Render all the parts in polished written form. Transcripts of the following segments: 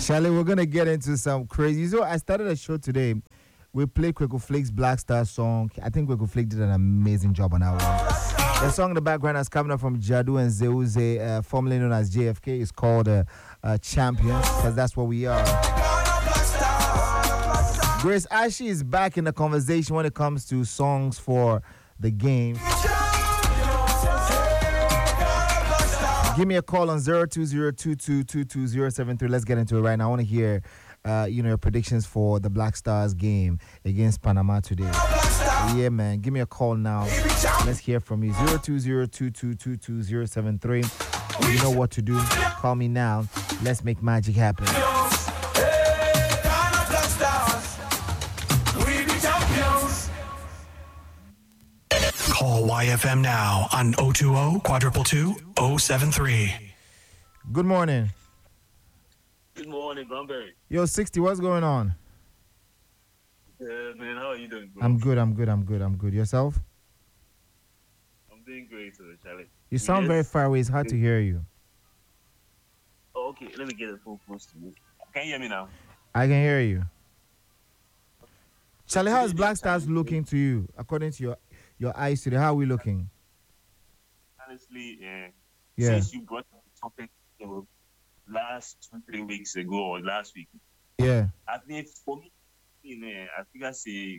Charlie, we're going to get into some crazy. So I started a show today. We played Quaco Flake's Black Star song. I think Quaco Flake did an amazing job on that one. The song in the background is coming up from Jadu and Zeuze, formerly known as JFK. It's called Champions, because that's what we are. Grace Ashley is back in the conversation when it comes to songs for the game. Give me a call on 02022222073. Let's get into it right now. I want to hear, your predictions for the Black Stars game against Panama today. Yeah, man. Give me a call now. Let's hear from you. 02022222073. You know what to do. Call me now. Let's make magic happen. Call YFM now on 020-422-073. Good morning. Good morning, Bromberry. Yo, 60, what's going on? Man, how are you doing, bro? I'm good. Yourself? I'm doing great, Charlie. You sound very far away. It's hard to hear you. Oh, okay, let me get the phone close to me. Can you hear me now? I can hear you. Charlie, how is Black Stars looking to you, according to your eyes today? How are we looking? Honestly, Yeah. Since you brought up the topic last 2-3 weeks ago or last week, Yeah. I think for me, I think I say,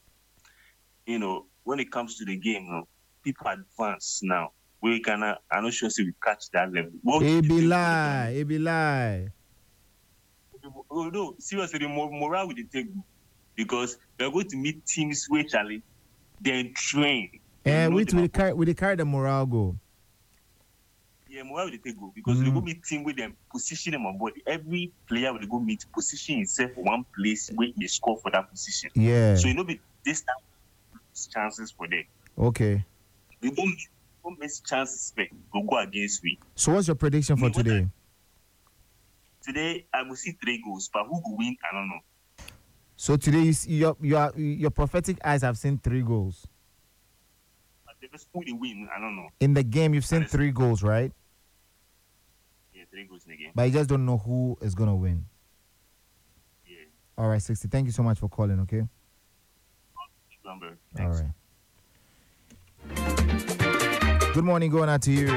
when it comes to the game, people advance now. I'm not sure if we catch that level. It be lie. Oh, no, seriously, the morale with the table. Because they're going to meet teams where Charlie then train. And we carry the morale go. Yeah, morale will take go because they go meet team with them, position them on board. Every player will go meet position himself for one place where they score for that position. Yeah. So this time chances for them. Okay. They don't miss chances to go against me. So what's your prediction for today? Today I will see 3 goals, but who will win? I don't know. So today your prophetic eyes have seen 3 goals. But the first who they win, I don't know. In the game, you've seen 3 goals, right? Yeah, 3 goals in the game. But you just don't know who is gonna win. Yeah. All right, 60. Thank you so much for calling. Okay. Number. All right. Good morning, going out to you.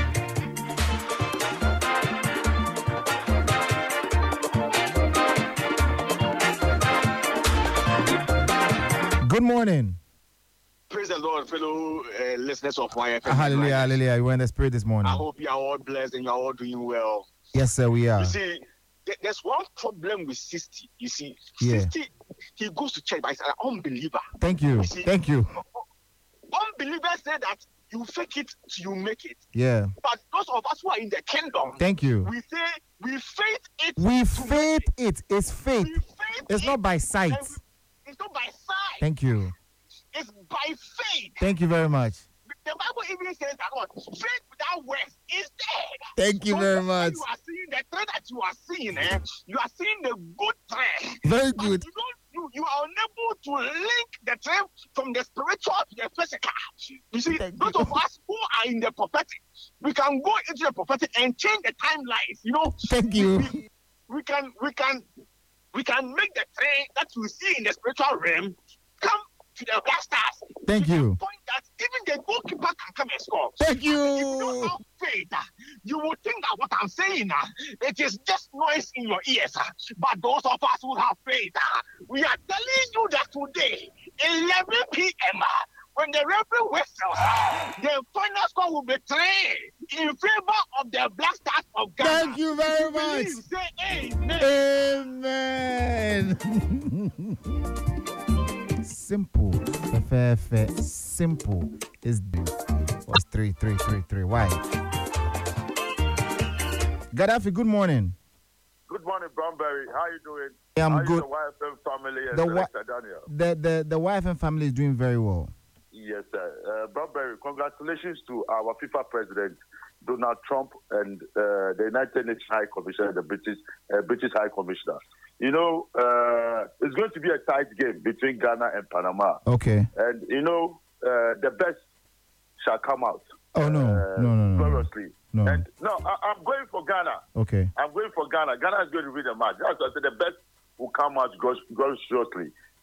Good morning. Praise the Lord, fellow listeners of YFM. Hallelujah, hallelujah. You were in the spirit this morning. I hope you are all blessed and you are all doing well. Yes, sir, we are. You see, there's one problem with 60. You see, Yeah. 60, he goes to church, but he's an unbeliever. Thank you. You see, Thank you. Unbelievers say that you fake it till you make it. Yeah. But those of us who are in the kingdom, Thank you. we say we faith it. We faith it. It's faith. We faith It's it, not by sight. and it's not by sight. Thank you. It's by faith. Thank you very much. The Bible even says that what faith without works is dead. Thank you So very that's why much. You are seeing the trend that you are seeing, you are seeing the good trend. Very But good. you are unable to link the trend from the spiritual to the physical. You see, Thank those you. of us who are in the prophetic, we can go into the prophetic and change the timelines. Thank you. We can make the trend that you see in the spiritual realm come to the Black Stars. Thank To the you. point that even the goalkeeper can come and score. Thank If you don't you. have faith, you will think that what I'm saying, it is just noise in your ears. But those of us who have faith, we are telling you that today, 11 p.m., when the referee whistles, the final score will be 3 in favor of the Black Stars of Ghana. Thank you very much. Believe, say amen. Amen. Simple. Fair. Simple is what's 3. Why? Gaddafi, good morning. Good morning, Bromberry. How you doing? Yeah, I'm How good. Is the YFM family and The Director Daniel? The YFM family is doing very well. Yes, sir. Bromberry, congratulations to our FIFA president, Donald Trump, and the United Nations High Commissioner, the British High Commissioner. It's going to be a tight game between Ghana and Panama. Okay. And, the best shall come out. Oh, no. No. Gloriously. No. And no, I'm going for Ghana. Okay. I'm going for Ghana. Ghana is going to win the match. That's why I said the best will come out shortly.